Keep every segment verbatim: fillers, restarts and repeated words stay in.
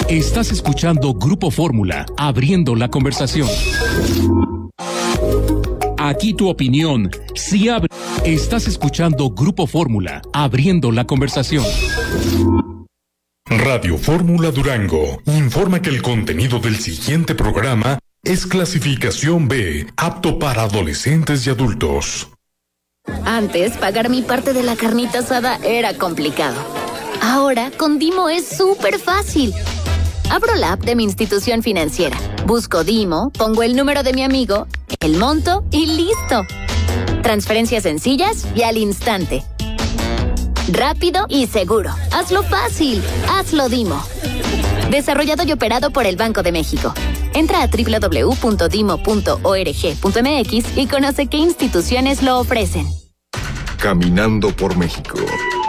Estás escuchando Grupo Fórmula, abriendo la conversación. Aquí tu opinión, sí abre. Estás escuchando Grupo Fórmula, abriendo la conversación. Radio Fórmula Durango informa que el contenido del siguiente programa es clasificación B, apto para adolescentes y adultos. Antes, pagar mi parte de la carnita asada era complicado. Ahora, con Dimo es súper fácil. Abro la app de mi institución financiera, busco Dimo, pongo el número de mi amigo, el monto y listo. Transferencias sencillas y al instante. Rápido y seguro. Hazlo fácil. Hazlo Dimo. Desarrollado y operado por el Banco de México. Entra a doble u doble u doble u punto dimo punto org punto eme equis y conoce qué instituciones lo ofrecen. Caminando por México.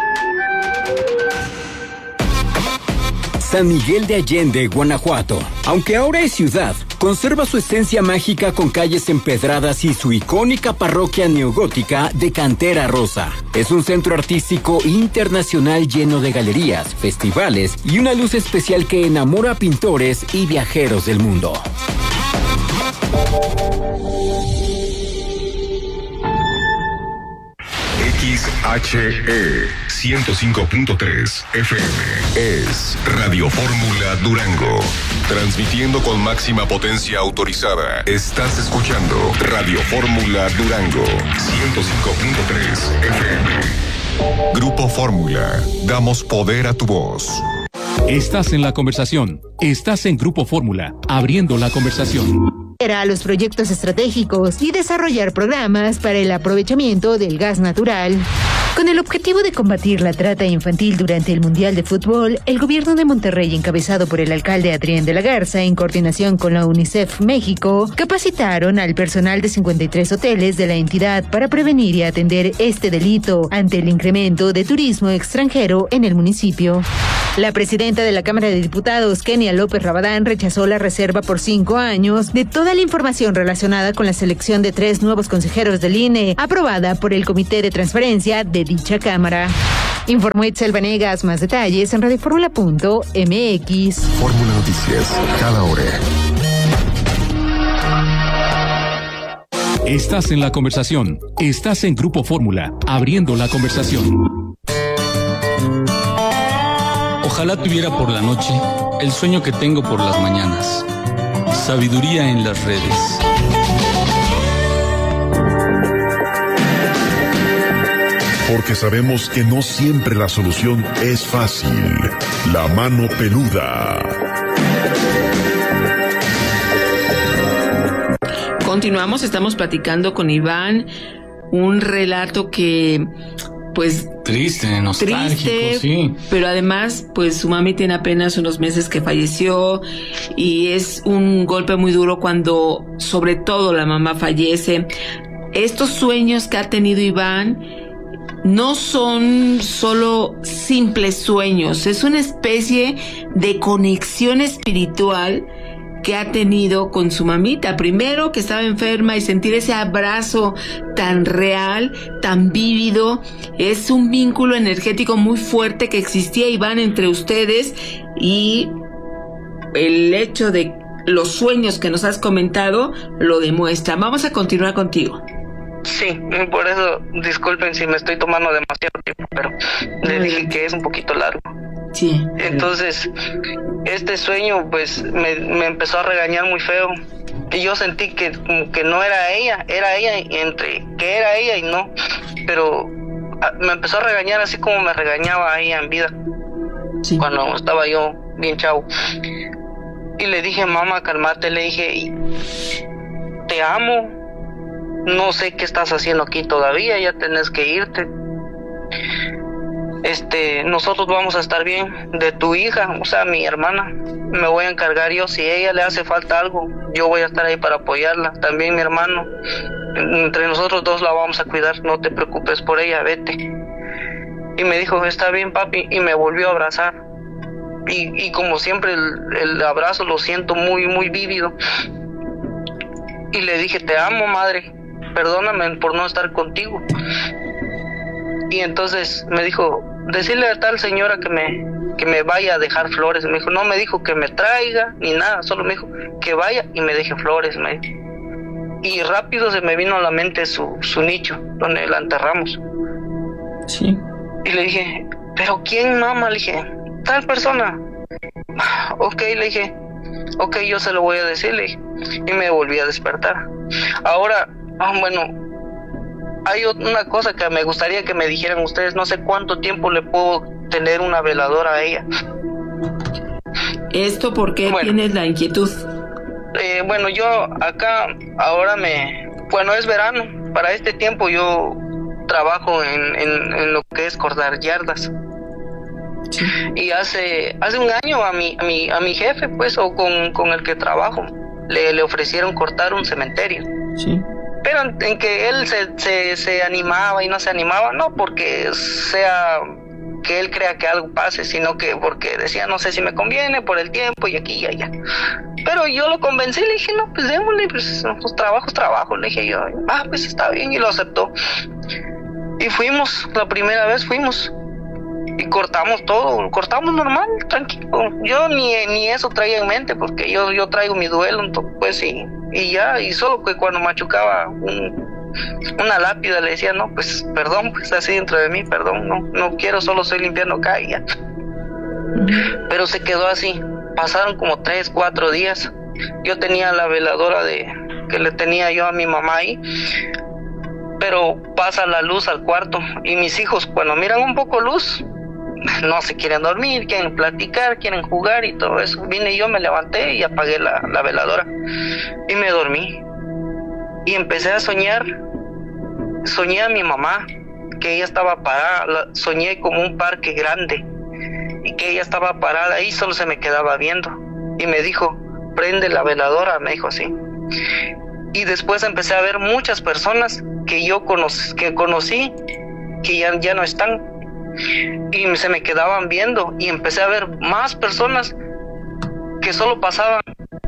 San Miguel de Allende, Guanajuato. Aunque ahora es ciudad, conserva su esencia mágica con calles empedradas y su icónica parroquia neogótica de cantera rosa. Es un centro artístico internacional lleno de galerías, festivales y una luz especial que enamora a pintores y viajeros del mundo. X H E ciento cinco punto tres F M es Radio Fórmula Durango, transmitiendo con máxima potencia autorizada. Estás escuchando Radio Fórmula Durango ciento cinco punto tres F M. Grupo Fórmula, damos poder a tu voz. Estás en la conversación. Estás en Grupo Fórmula, abriendo la conversación. A los proyectos estratégicos y desarrollar programas para el aprovechamiento del gas natural. Con el objetivo de combatir la trata infantil durante el Mundial de Fútbol, el gobierno de Monterrey, encabezado por el alcalde Adrián de la Garza, en coordinación con la UNICEF México, capacitaron al personal de cincuenta y tres hoteles de la entidad para prevenir y atender este delito ante el incremento de turismo extranjero en el municipio. La presidenta de la Cámara de Diputados, Kenia López Rabadán, rechazó la reserva por cinco años de toda la información relacionada con la selección de tres nuevos consejeros del I N E, aprobada por el Comité de Transparencia de dicha Cámara. Informó Itzel Vanegas. Más detalles en radioformula punto eme equis. Fórmula Noticias, cada hora. Estás en la conversación. Estás en Grupo Fórmula, abriendo la conversación. Ojalá tuviera por la noche el sueño que tengo por las mañanas. Sabiduría en las redes. Porque sabemos que no siempre la solución es fácil. La mano peluda. Continuamos, estamos platicando con Iván, un relato que, pues... Triste, nostálgico, triste, sí. Pero además, pues su mami tiene apenas unos meses que falleció y es un golpe muy duro cuando, sobre todo, la mamá fallece. Estos sueños que ha tenido Iván no son solo simples sueños, es una especie de conexión espiritual que ha tenido con su mamita. Primero, que estaba enferma, y sentir ese abrazo tan real, tan vívido. Es un vínculo energético muy fuerte que existía, Iván, entre ustedes, y el hecho de los sueños que nos has comentado lo demuestra. Vamos a continuar contigo. Sí, por eso disculpen si me estoy tomando demasiado tiempo, pero le dije que es un poquito largo. Sí. Entonces, este sueño pues me, me empezó a regañar muy feo y yo sentí que como que no era ella, era ella y entre que era ella y no, pero a, me empezó a regañar así como me regañaba a ella en vida, sí, cuando estaba yo bien chavo. Y le dije, mamá, cálmate, le dije, te amo, no sé qué estás haciendo aquí todavía, ya tenés que irte. Este, nosotros vamos a estar bien de tu hija, o sea, mi hermana. Me voy a encargar yo, si a ella le hace falta algo, yo voy a estar ahí para apoyarla. También mi hermano, entre nosotros dos la vamos a cuidar, no te preocupes por ella, vete. Y me dijo, está bien, papi, y me volvió a abrazar. Y, y como siempre el, el abrazo lo siento muy, muy vívido. Y le dije, te amo, madre, perdóname por no estar contigo. Y entonces me dijo, decirle a tal señora que me que me vaya a dejar flores. Me dijo, no me dijo que me traiga ni nada, solo me dijo que vaya y me deje flores, me dijo. Y rápido se me vino a la mente su, su nicho, donde la enterramos. Sí. Y le dije, ¿pero quién, mamá? Le dije, tal persona. Ok, le dije, ok, yo se lo voy a decir, le dije. Y me volví a despertar. Ahora, ah, bueno, hay una cosa que me gustaría que me dijeran ustedes, no sé cuánto tiempo le puedo tener una veladora a ella. ¿Esto por qué bueno, tienes la inquietud? Eh, bueno, yo acá ahora me... Bueno, es verano, para este tiempo yo trabajo en, en, en lo que es cortar yardas. Sí. Y hace hace un año a mi, a mi, a mi jefe, pues, o con, con el que trabajo, le, le ofrecieron cortar un cementerio. Sí. Pero en, en que él se, se, se animaba y no se animaba, no porque sea que él crea que algo pase, sino que porque decía, no sé si me conviene por el tiempo y aquí y allá. Pero yo lo convencí, le dije, no, pues démosle, pues los trabajos, trabajo, le dije yo, ah, pues está bien, y lo aceptó. Y fuimos, la primera vez fuimos, y cortamos todo, cortamos normal, tranquilo. Yo ni, ni eso traía en mente, porque yo, yo traigo mi duelo, entonces, pues, y, y ya, y solo que cuando machucaba un, una lápida le decía, no, pues, perdón, pues así dentro de mí, perdón, no, no quiero, solo estoy limpiando acá y ya. Pero se quedó así, pasaron como tres, cuatro días, yo tenía la veladora de que le tenía yo a mi mamá ahí, pero pasa la luz al cuarto, y mis hijos cuando miran un poco luz, no se quieren dormir, quieren platicar, quieren jugar y todo eso. Vine yo, me levanté y apagué la, la veladora y me dormí y empecé a soñar. Soñé a mi mamá, que ella estaba parada, la, soñé como un parque grande y que ella estaba parada ahí, solo se me quedaba viendo y me dijo, prende la veladora, me dijo así. Y después empecé a ver muchas personas que yo conocí, que conocí que ya, ya no están, y se me quedaban viendo, y empecé a ver más personas que solo pasaban,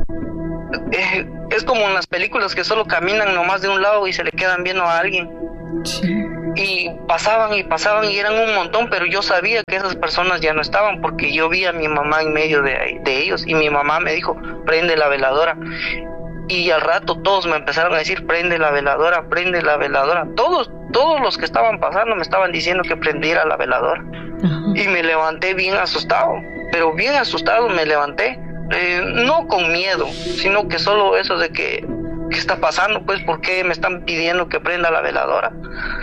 eh, es como en las películas que solo caminan nomás de un lado y se le quedan viendo a alguien. Sí. Y pasaban y pasaban y eran un montón, pero yo sabía que esas personas ya no estaban porque yo vi a mi mamá en medio de, de ellos, y mi mamá me dijo, prende la veladora. Y al rato todos me empezaron a decir, prende la veladora, prende la veladora. Todos, todos los que estaban pasando me estaban diciendo que prendiera la veladora. Uh-huh. Y me levanté bien asustado, pero bien asustado me levanté. Eh, no con miedo, sino que solo eso de que, ¿qué está pasando? Pues, ¿por qué me están pidiendo que prenda la veladora?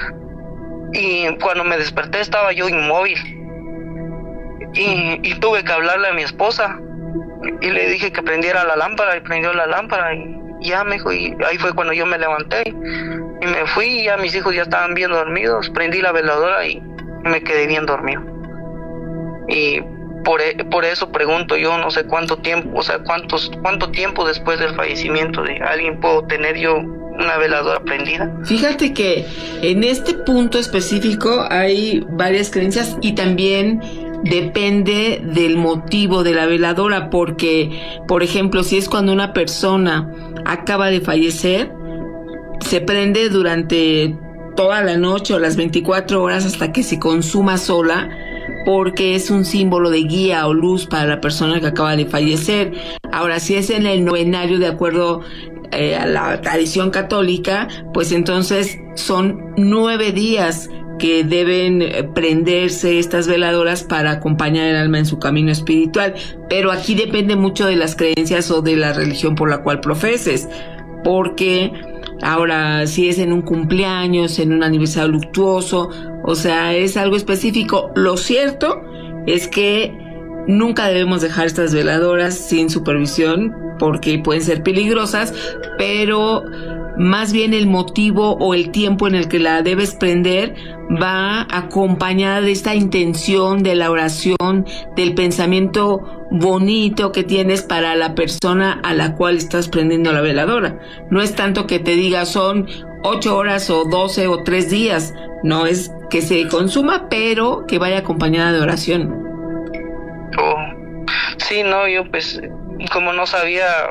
Y cuando me desperté estaba yo inmóvil. Y, y tuve que hablarle a mi esposa. Y le dije que prendiera la lámpara, y prendió la lámpara y ya me dijo, y ahí fue cuando yo me levanté y me fui, y ya mis hijos ya estaban bien dormidos, prendí la veladora y me quedé bien dormido. Y por, por eso pregunto yo, no sé cuánto tiempo, o sea, cuántos, cuánto tiempo después del fallecimiento de alguien puedo tener yo una veladora prendida. Fíjate que en este punto específico hay varias creencias y también depende del motivo de la veladora, porque, por ejemplo, si es cuando una persona acaba de fallecer, se prende durante toda la noche o las veinticuatro horas hasta que se consuma sola, porque es un símbolo de guía o luz para la persona que acaba de fallecer. Ahora, si es en el novenario de acuerdo eh, a la tradición católica, pues entonces son nueve días que deben prenderse estas veladoras para acompañar el alma en su camino espiritual. Pero aquí depende mucho de las creencias o de la religión por la cual profeses, porque ahora si es en un cumpleaños, en un aniversario luctuoso, o sea, es algo específico. Lo cierto es que nunca debemos dejar estas veladoras sin supervisión porque pueden ser peligrosas, pero más bien el motivo o el tiempo en el que la debes prender va acompañada de esta intención, de la oración, del pensamiento bonito que tienes para la persona a la cual estás prendiendo la veladora. No es tanto que te diga son ocho horas o doce o tres días, no, es que se consuma, pero que vaya acompañada de oración. Oh, sí, no, yo pues como no sabía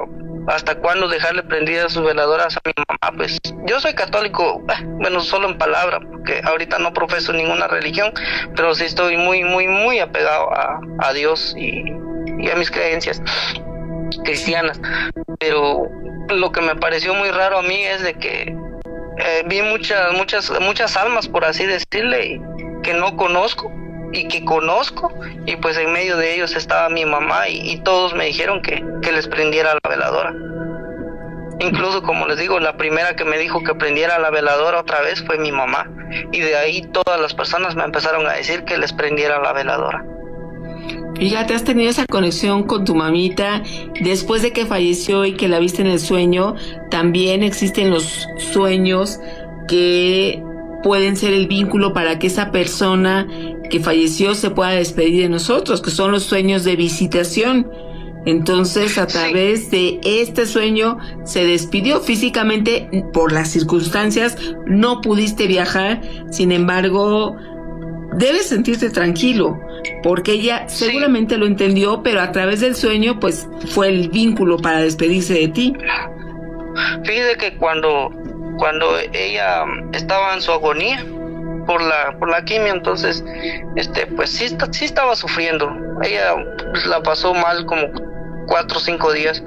hasta cuándo dejarle prendidas sus veladoras a mi mamá. Pues yo soy católico, bueno, solo en palabra, porque ahorita no profeso ninguna religión, pero sí estoy muy, muy, muy apegado a, a Dios y, y a mis creencias cristianas. Pero lo que me pareció muy raro a mí es de que eh, vi muchas, muchas, muchas almas, por así decirle, que no conozco y que conozco, y pues en medio de ellos estaba mi mamá y, y todos me dijeron que, que les prendiera la veladora. Incluso, como les digo, la primera que me dijo que prendiera la veladora otra vez fue mi mamá, y de ahí todas las personas me empezaron a decir que les prendiera la veladora. Fíjate, has tenido esa conexión con tu mamita después de que falleció y que la viste en el sueño. También existen los sueños que pueden ser el vínculo para que esa persona que falleció se pueda despedir de nosotros, que son los sueños de visitación. Entonces, a través de este sueño se despidió físicamente por las circunstancias, no pudiste viajar, sin embargo, debes sentirte tranquilo, porque ella seguramente sí lo entendió, pero a través del sueño, pues, fue el vínculo para despedirse de ti. Fíjate que cuando, cuando ella estaba en su agonía por la, por la quimio, entonces, este, pues sí, sí estaba sufriendo. Ella pues, la pasó mal como cuatro o cinco días.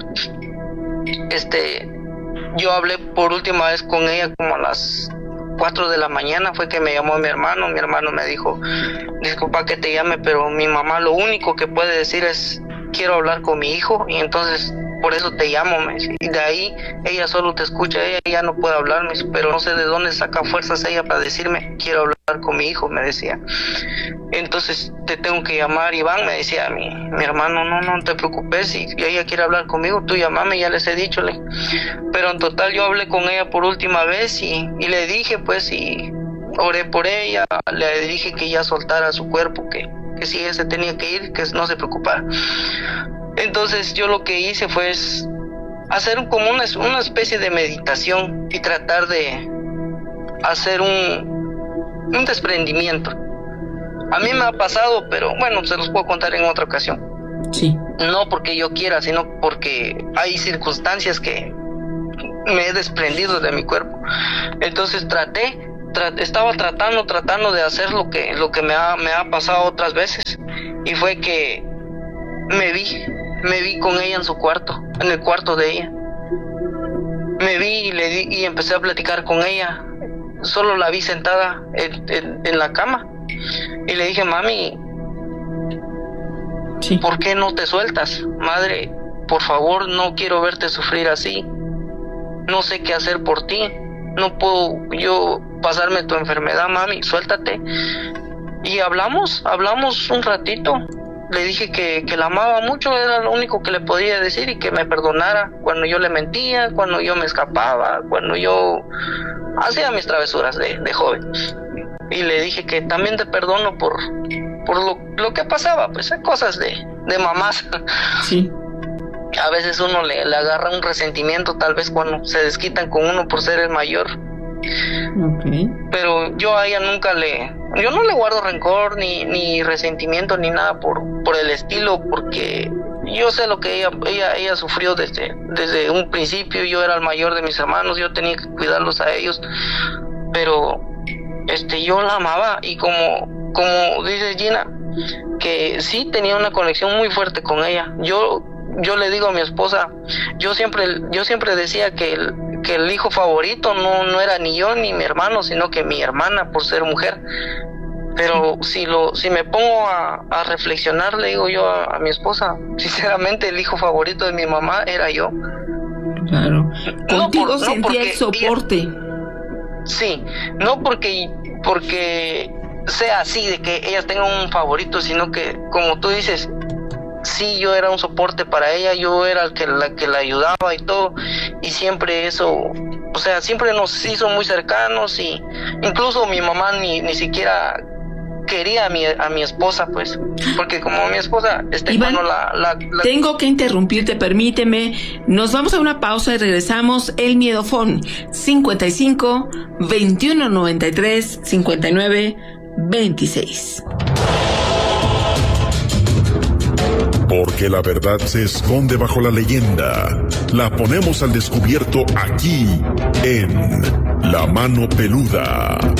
Este, yo hablé por última vez con ella como a las cuatro de la mañana, fue que me llamó mi hermano. Mi hermano me dijo, disculpa que te llame, pero mi mamá lo único que puede decir es, quiero hablar con mi hijo, y entonces por eso te llamo, me dice. Y de ahí ella solo te escucha, ella ya no puede hablar, me dice, pero no sé de dónde saca fuerzas ella para decirme, quiero hablar con mi hijo, me decía. Entonces te tengo que llamar, Iván, me decía mi, mi hermano, no, no te preocupes, si ella quiere hablar conmigo, tú llamame, ya les he dicho. Le. Pero en total yo hablé con ella por última vez y, y le dije, pues, y oré por ella, le dije que ella soltara su cuerpo, que, que si ella se tenía que ir, que no se preocupara. Entonces yo lo que hice fue hacer como una, una especie de meditación y tratar de hacer un, un desprendimiento. A mí me ha pasado, pero bueno, se los puedo contar en otra ocasión. Sí. No porque yo quiera, sino porque hay circunstancias que me he desprendido de mi cuerpo. Entonces traté, tra- estaba tratando, tratando de hacer lo que, lo que me ha, me ha pasado otras veces. Y fue que me vi, me vi con ella en su cuarto, en el cuarto de ella. Me vi y le di, y empecé a platicar con ella. Solo la vi sentada en, en, en la cama. Y le dije, mami, sí, ¿por qué no te sueltas? Madre, por favor, no quiero verte sufrir así. No sé qué hacer por ti. No puedo yo pasarme tu enfermedad, mami, suéltate. Y hablamos, hablamos un ratito. Le dije que, que la amaba mucho, era lo único que le podía decir, y que me perdonara cuando yo le mentía, cuando yo me escapaba, cuando yo hacía mis travesuras de, de joven. Y le dije que también te perdono por, por lo, lo que pasaba, pues cosas de, de mamás. Sí. A veces uno le, le agarra un resentimiento, tal vez cuando se desquitan con uno por ser el mayor. Okay. Pero yo a ella nunca le, yo no le guardo rencor ni, ni resentimiento ni nada por, por el estilo, porque yo sé lo que ella, ella, ella sufrió desde, desde un principio. Yo era el mayor de mis hermanos, yo tenía que cuidarlos a ellos, pero este, yo la amaba, y como, como dice Gina, que sí tenía una conexión muy fuerte con ella. Yo, yo le digo a mi esposa, yo siempre, yo siempre decía que el, que el hijo favorito no, no era ni yo ni mi hermano, sino que mi hermana, por ser mujer. Pero si lo, si me pongo a, a reflexionar, le digo yo a, a mi esposa, sinceramente el hijo favorito de mi mamá era yo. Claro. Contigo no por, sentía no el soporte. Ella, sí, no porque, porque sea así, de que ellas tengan un favorito, sino que, como tú dices, sí, yo era un soporte para ella, yo era el que la que la ayudaba y todo, y siempre eso, o sea, siempre nos hizo muy cercanos, y incluso mi mamá ni, ni siquiera quería a mi, a mi esposa, pues, porque como mi esposa, este, Iván, bueno, la, la, la... tengo que interrumpirte, permíteme, nos vamos a una pausa y regresamos. El Miedofón, cincuenta y cinco, veintiuno noventa y tres, cincuenta y nueve, veintiséis. Porque la verdad se esconde bajo la leyenda. La ponemos al descubierto aquí, en La Mano Peluda.